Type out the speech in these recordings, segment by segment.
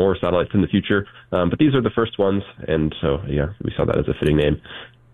more satellites in the future. But these are the first ones, and so, yeah, we saw that as a fitting name.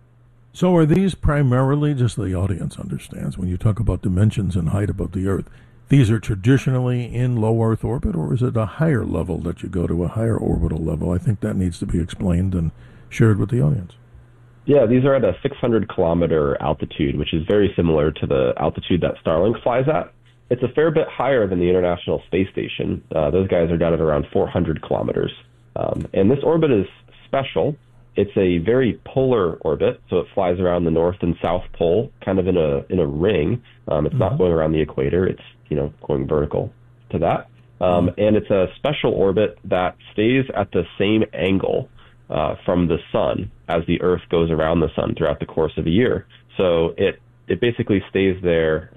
So are these primarily, just so the audience understands, when you talk about dimensions and height above the Earth, these are traditionally in low Earth orbit, or is it a higher level that you go to, a higher orbital level? I think that needs to be explained and shared with the audience. Yeah, these are at a 600-kilometer altitude, which is very similar to the altitude that Starlink flies at. It's a fair bit higher than the International Space Station. Those guys are down at around 400 kilometers. And this orbit is special. It's a very polar orbit, so it flies around the North and South Pole, kind of in a ring. It's not going around the equator. It's going vertical to that. And it's a special orbit that stays at the same angle from the sun as the Earth goes around the sun throughout the course of a year. So it basically stays there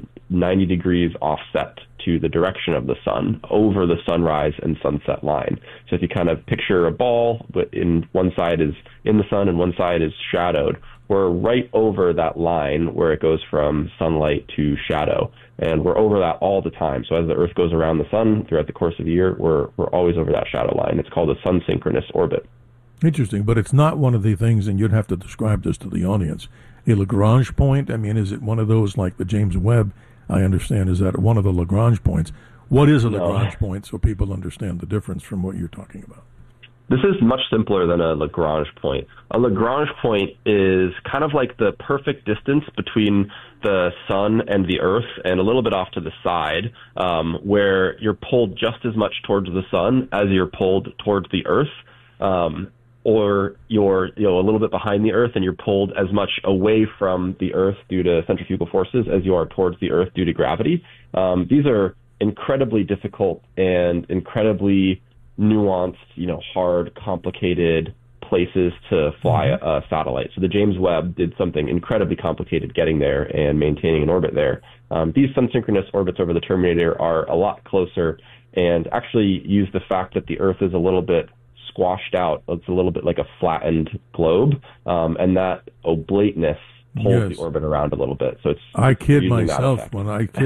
90 degrees offset to the direction of the sun over the sunrise and sunset line. So if you kind of picture a ball, but in one side is in the sun and one side is shadowed, we're right over that line where it goes from sunlight to shadow. And we're over that all the time. So as the Earth goes around the sun throughout the course of the year, we're always over that shadow line. It's called a sun-synchronous orbit. Interesting, but it's not one of the things, and you'd have to describe this to the audience, a Lagrange point. I mean, is it one of those like the James Webb, I understand, is that one of the Lagrange points? What is a Lagrange point so people understand the difference from what you're talking about? This is much simpler than a Lagrange point. A Lagrange point is kind of like the perfect distance between the sun and the Earth and a little bit off to the side, where you're pulled just as much towards the sun as you're pulled towards the Earth. Or you're a little bit behind the Earth and you're pulled as much away from the Earth due to centrifugal forces as you are towards the Earth due to gravity. These are incredibly difficult and incredibly nuanced, hard, complicated places to fly a satellite. So the James Webb did something incredibly complicated getting there and maintaining an orbit there. These sun-synchronous orbits over the Terminator are a lot closer and actually use the fact that the Earth is a little bit squashed out. It's a little bit like a flattened globe, and that oblateness pulls the orbit around a little bit. So I kid myself, Ben,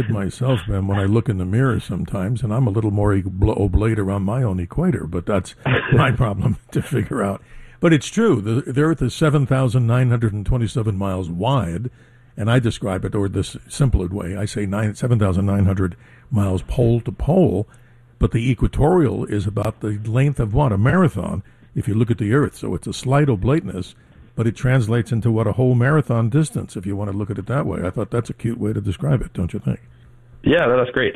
when I look in the mirror sometimes, and I'm a little more oblate around my own equator, but that's my problem to figure out. But it's true. The Earth is 7,927 miles wide, and I describe it, or this simpler way, I say 7,900 miles pole to pole. But the equatorial is about the length of a marathon, if you look at the Earth. So it's a slight oblateness, but it translates into a whole marathon distance, if you want to look at it that way. I thought that's a cute way to describe it, don't you think? Yeah, that's great.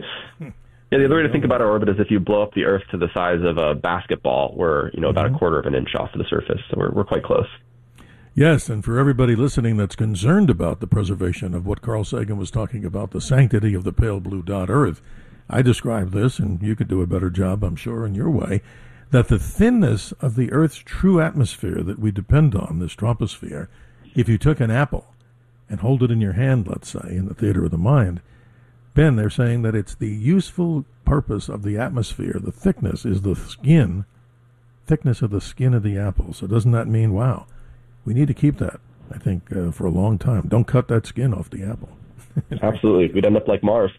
The other way to think about our orbit is if you blow up the Earth to the size of a basketball, we're about a quarter of an inch off of the surface. So we're quite close. Yes, and for everybody listening that's concerned about the preservation of what Carl Sagan was talking about, the sanctity of the pale blue dot Earth, I describe this, and you could do a better job, I'm sure, in your way, that the thinness of the Earth's true atmosphere that we depend on, this troposphere, if you took an apple and hold it in your hand, let's say, in the theater of the mind, Ben, they're saying that it's the useful purpose of the atmosphere, the thickness is the thickness of the skin of the apple. So doesn't that mean, wow, we need to keep that, I think, for a long time. Don't cut that skin off the apple. Absolutely. We'd end up like Mars.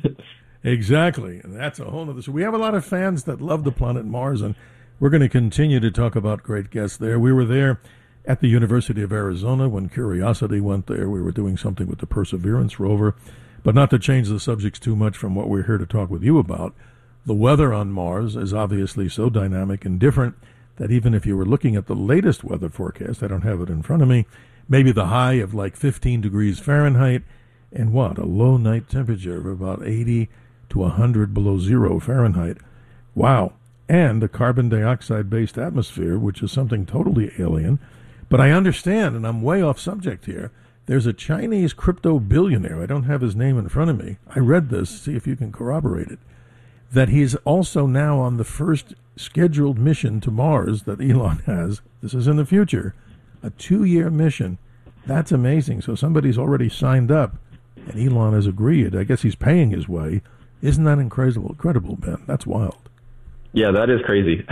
Exactly. And that's a whole other. So we have a lot of fans that love the planet Mars, and we're going to continue to talk about great guests there. We were there at the University of Arizona when Curiosity went there. We were doing something with the Perseverance rover. But not to change the subjects too much from what we're here to talk with you about, the weather on Mars is obviously so dynamic and different that even if you were looking at the latest weather forecast, I don't have it in front of me, maybe the high of like 15 degrees Fahrenheit and a low night temperature of about 80 to 100 below zero Fahrenheit. Wow. And a carbon dioxide-based atmosphere, which is something totally alien. But I understand, and I'm way off subject here, there's a Chinese crypto billionaire, I don't have his name in front of me, I read this, see if you can corroborate it, that he's also now on the first scheduled mission to Mars that Elon has. This is in the future, a 2-year mission. That's amazing. So somebody's already signed up, and Elon has agreed. I guess he's paying his way. Isn't that incredible, Ben? That's wild. Yeah, that is crazy.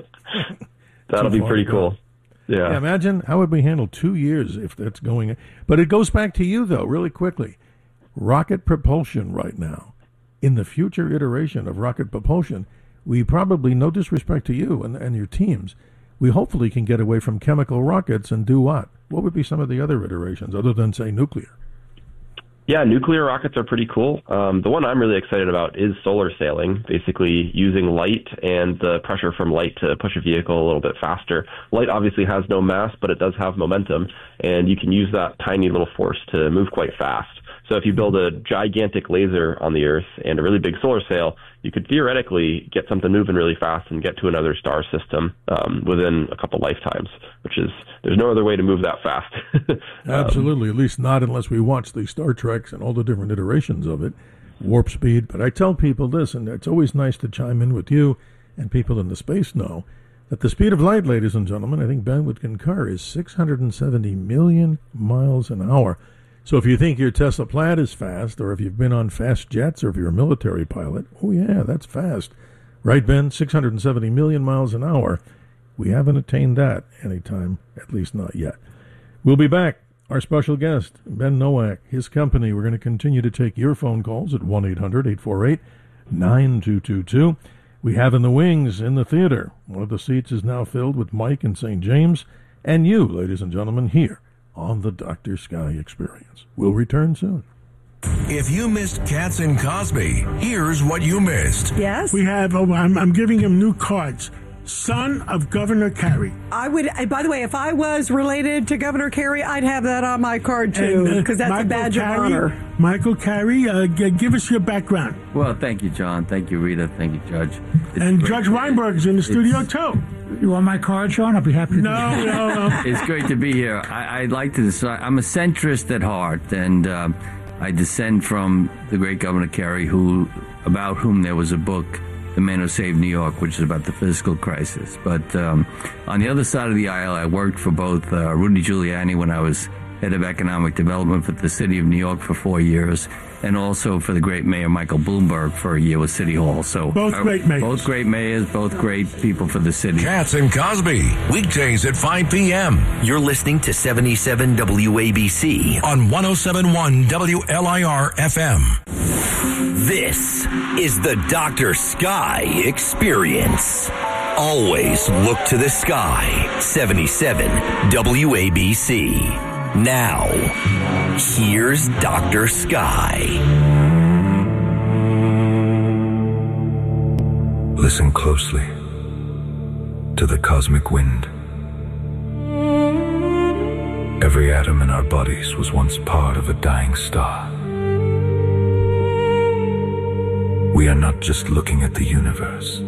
That'll be pretty cool. Yeah. Imagine how would we handle 2 years if that's going. But it goes back to you, though, really quickly. Rocket propulsion right now. In the future iteration of rocket propulsion, we probably, no disrespect to you and your teams, we hopefully can get away from chemical rockets and do what? What would be some of the other iterations other than, say, nuclear? Yeah, nuclear rockets are pretty cool. The one I'm really excited about is solar sailing, basically using light and the pressure from light to push a vehicle a little bit faster. Light obviously has no mass, but it does have momentum, and you can use that tiny little force to move quite fast. So if you build a gigantic laser on the Earth and a really big solar sail, you could theoretically get something moving really fast and get to another star system within a couple lifetimes, which is, there's no other way to move that fast. Absolutely, at least not unless we watch the Star Treks and all the different iterations of it, warp speed. But I tell people this, and it's always nice to chime in with you and people in the space know, that the speed of light, ladies and gentlemen, I think Ben would concur, is 670 million miles an hour. So if you think your Tesla Plaid is fast, or if you've been on fast jets, or if you're a military pilot, oh yeah, that's fast. Right, Ben? 670 million miles an hour. We haven't attained that anytime, at least not yet. We'll be back. Our special guest, Ben Nowak, his company. We're going to continue to take your phone calls at 1-800-848-9222. We have in the wings in the theater. One of the seats is now filled with Mike and St. James, and you, ladies and gentlemen, here on the Dr. Sky Experience. We'll return soon. If you missed Katz and Cosby, here's what you missed. Yes? We have, I'm giving him new cards. Son of Governor Carey. I would, by the way, if I was related to Governor Carey, I'd have that on my card too, because that's Michael a badge Carey, of honor. Michael Carey, give us your background. Well, thank you, John. Thank you, Rita. Thank you, Judge. And Judge Weinberg's in the studio too. You want my card, Sean? I'll be happy to. No. It's great to be here. I'd like to decide. I'm a centrist at heart, and I descend from the great Governor Carey, about whom there was a book, The Man Who Saved New York, which is about the fiscal crisis. But on the other side of the aisle, I worked for both Rudy Giuliani when I was head of economic development for the city of New York for 4 years, and also for the great mayor Michael Bloomberg for a year with City Hall. So both great mayors. Both great mayors, both great people for the city. Katz and Cosby, weekdays at 5 p.m. You're listening to 77 WABC on 107.1 WLIR FM. This is the Dr. Sky Experience. Always look to the sky. 77 WABC. Now, here's Dr. Sky. Listen closely to the cosmic wind. Every atom in our bodies was once part of a dying star. We are not just looking at the universe.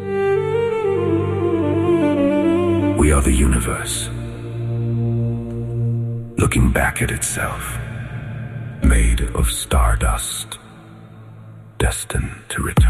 We are the universe, looking back at itself, made of stardust, destined to return.